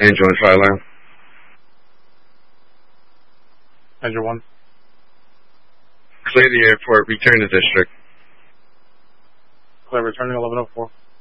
And join Fire Angel 1. Clear the airport. Return to district. Clear, returning 1104.